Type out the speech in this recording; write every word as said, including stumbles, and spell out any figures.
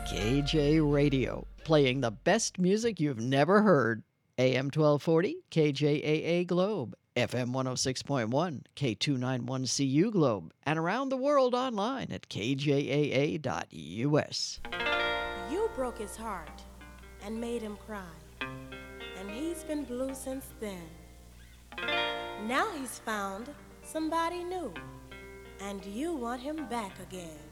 K J Radio, playing the best music you've never heard. A M twelve forty, K J A A Globe, F M one oh six point one, K two ninety-one C U Globe, and around the world online at K J A A dot U S. You broke his heart and made him cry, and he's been blue since then. Now he's found somebody new, and you want him back again.